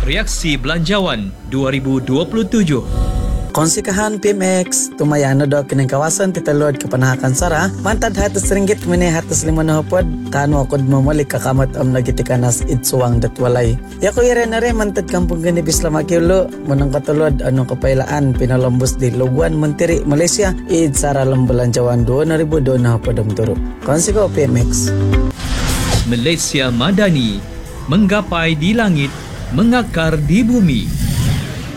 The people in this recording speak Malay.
Reaksi Belanjawan 2027. Konsikahan PMX, tumayano daw kining kawasan titalod kapanahakan Sara, mantad hatos ringgit mini hatos 5 na hupod, tano akod mamalik kakamat nagitikanas itsuwang datwalay. Yako ire na rin, mantad kampung ganibis lamakiulo, munang patulod anong kapailaan, pinalambos di Luguan, Montiri, Malaysia, id Sara Lambalanjawan 2,000 na hupod ang turo. Konsiko PMX. Malaysia Madani, menggapai di langit, mengakar di bumi.